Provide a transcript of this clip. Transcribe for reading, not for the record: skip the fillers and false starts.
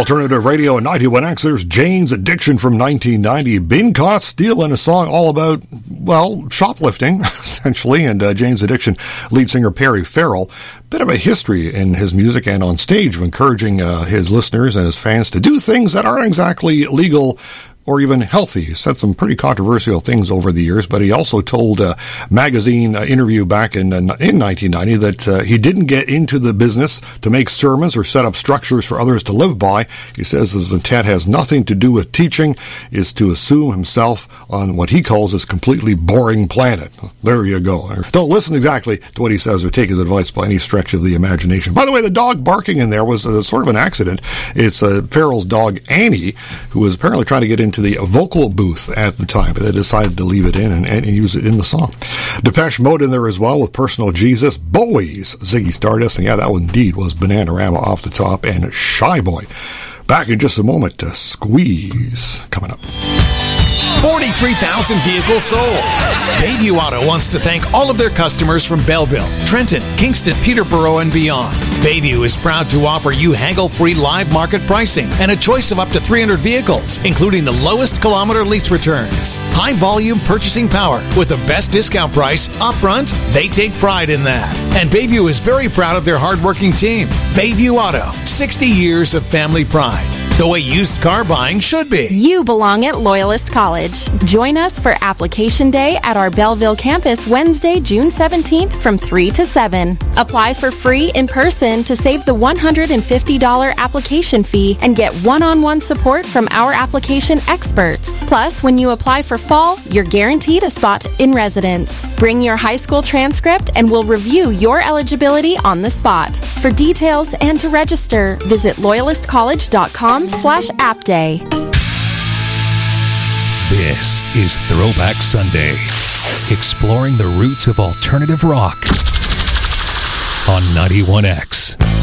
Alternative Radio and 91X, there's Jane's Addiction from 1990. Been caught stealing, a song all about, well, shoplifting, essentially, and Jane's Addiction lead singer Perry Farrell. Bit of a history in his music and on stage of encouraging his listeners and his fans to do things that aren't exactly legal or even healthy. He said some pretty controversial things over the years, but he also told a magazine interview back in 1990 that he didn't get into the business to make sermons or set up structures for others to live by. He says his intent has nothing to do with teaching, is to assume himself on what he calls his completely boring planet. There you go. Don't listen exactly to what he says or take his advice by any stretch of the imagination. By the way, the dog barking in there was sort of an accident. It's Farrell's dog, Annie, who was apparently trying to get into the vocal booth at the time, but they decided to leave it in and use it in the song. Depeche Mode in there as well with Personal Jesus, Bowie's Ziggy Stardust, and yeah, that one indeed was Bananarama off the top, and Shy Boy. Back in just a moment to Squeeze coming up. 43,000 vehicles sold. Bayview Auto wants to thank all of their customers from Belleville, Trenton, Kingston, Peterborough, and beyond. Bayview is proud to offer you haggle-free live market pricing and a choice of up to 300 vehicles, including the lowest kilometer lease returns. High volume purchasing power with the best discount price upfront. They take pride in that. And Bayview is very proud of their hardworking team. Bayview Auto, 60 years of family pride. The way used car buying should be. You belong at Loyalist College. Join us for Application Day at our Belleville campus Wednesday, June 17th from 3 to 7. Apply for free in person to save the $150 application fee and get one-on-one support from our application experts. Plus, when you apply for fall, you're guaranteed a spot in residence. Bring your high school transcript and we'll review your eligibility on the spot. For details and to register, visit loyalistcollege.com/appday. This is Throwback Sunday, exploring the roots of alternative rock on 91X.